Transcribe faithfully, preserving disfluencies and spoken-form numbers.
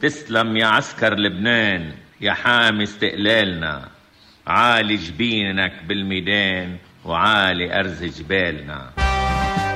تسلم يا عسكر لبنان يا حامي استقلالنا، عالي جبينك بالميدان وعالي أرز جبالنا.